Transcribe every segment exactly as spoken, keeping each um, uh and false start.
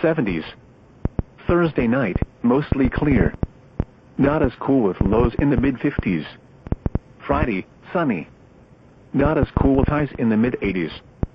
seventies. Thursday night, mostly clear. Not as cool with lows in the mid fifties. Friday, sunny. Not as cool with highs in the mid eighties.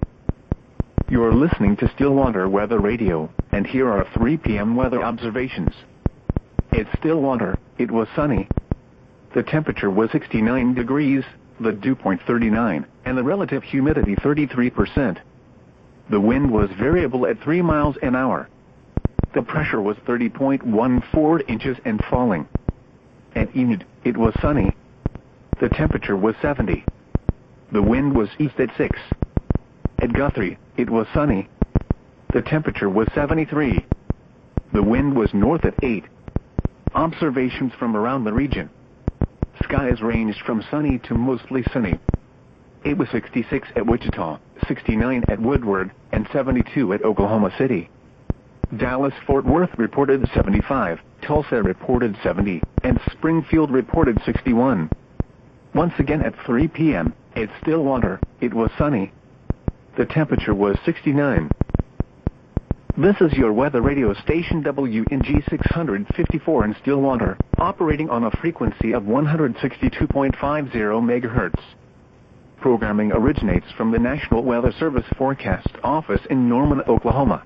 You're listening to Stillwater Weather Radio, and here are three p m weather observations. It's Stillwater, it was sunny. The temperature was sixty-nine degrees, the dew point thirty-nine, and the relative humidity thirty-three percent. The wind was variable at three miles an hour. The pressure was thirty point one four inches and falling. At Enid, it was sunny. The temperature was seventy. The wind was east at six. At Guthrie, it was sunny. The temperature was seventy-three. The wind was north at eight. Observations from around the region. Skies ranged from sunny to mostly sunny. It was sixty-six at Wichita, sixty-nine at Woodward, and seventy-two at Oklahoma City. Dallas-Fort Worth reported seventy-five, Tulsa reported seventy, and Springfield reported sixty-one. Once again at three p m, at Stillwater, it was sunny. The temperature was sixty-nine. This is your weather radio station W N G six fifty-four in Stillwater, operating on a frequency of one hundred sixty-two point five zero megahertz. Programming originates from the National Weather Service Forecast Office in Norman, Oklahoma.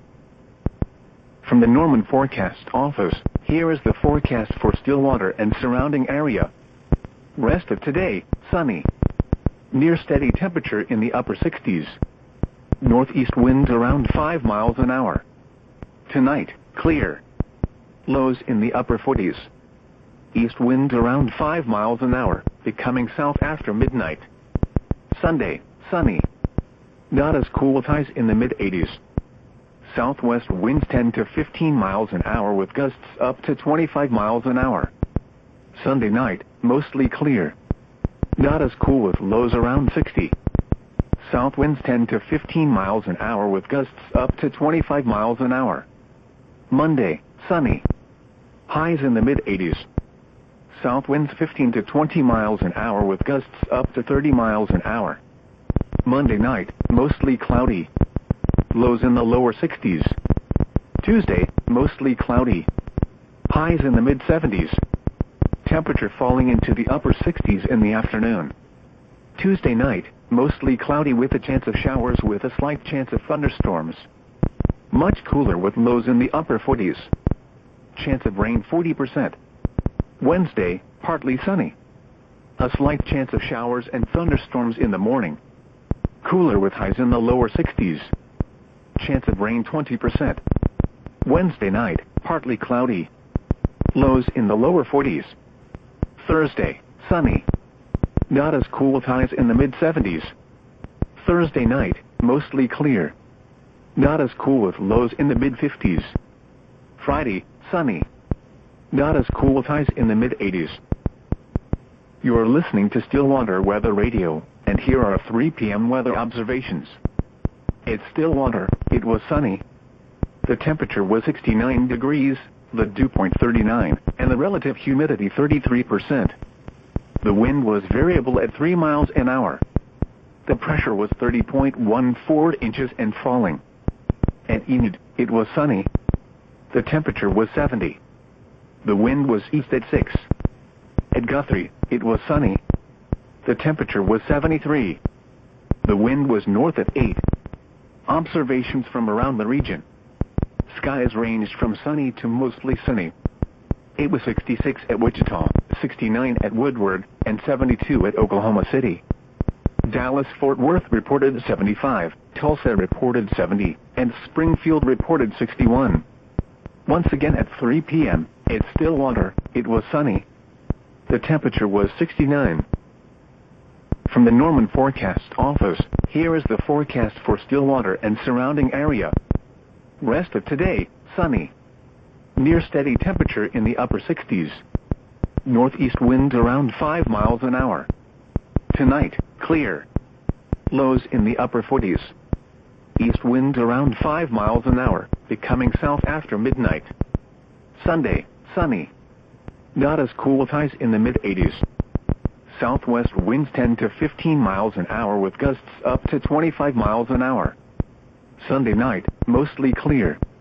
From the Norman Forecast Office, here is the forecast for Stillwater and surrounding area. Rest of today, sunny. Near steady temperature in the upper sixties. Northeast winds around five miles an hour. Tonight, clear. Lows in the upper forties. East winds around five miles an hour, becoming south after midnight. Sunday, sunny. Not as cool with highs in the mid eighties. Southwest winds ten to fifteen miles an hour with gusts up to twenty-five miles an hour. Sunday night, mostly clear. Not as cool with lows around sixty. South winds ten to fifteen miles an hour with gusts up to twenty-five miles an hour. Monday, sunny. Highs in the mid eighties. South winds fifteen to twenty miles an hour with gusts up to thirty miles an hour. Monday night, mostly cloudy. Lows in the lower sixties. Tuesday, mostly cloudy. Highs in the mid seventies. Temperature falling into the upper sixties in the afternoon. Tuesday night, mostly cloudy with a chance of showers with a slight chance of thunderstorms. Much cooler with lows in the upper forties. Chance of rain forty percent. Wednesday, partly sunny. A slight chance of showers and thunderstorms in the morning. Cooler with highs in the lower sixties. Chance of rain twenty percent. Wednesday night, partly cloudy. Lows in the lower forties. Thursday, sunny. Not as cool with highs in the mid seventies. Thursday night, mostly clear. Not as cool with lows in the mid fifties. Friday, sunny. Not as cool with highs in the mid eighties. You are listening to Stillwater Weather Radio, and here are three p m weather observations. It's Stillwater, it was sunny. The temperature was sixty-nine degrees, the dew point thirty-nine, and the relative humidity thirty-three percent. The wind was variable at three miles an hour. The pressure was thirty point one four inches and falling. At Enid, it was sunny. The temperature was seventy. The wind was east at six. At Guthrie, it was sunny. The temperature was seventy-three. The wind was north at eight. Observations from around the region. Skies ranged from sunny to mostly sunny. It was sixty-six at Wichita, sixty-nine at Woodward, and seventy-two at Oklahoma City. Dallas-Fort Worth reported seventy-five, Tulsa reported seventy, and Springfield reported sixty-one. Once again at three p m, at Stillwater, it was sunny. The temperature was sixty-nine. From the Norman Forecast Office, here is the forecast for Stillwater and surrounding area. Rest of today, sunny. Near steady temperature in the upper sixties. Northeast winds around five miles an hour. Tonight, clear. Lows in the upper forties. East winds around five miles an hour, becoming south after midnight. Sunday, sunny. Not as cool with highs in the mid eighties. Southwest winds ten to fifteen miles an hour with gusts up to twenty-five miles an hour. Sunday night, mostly clear.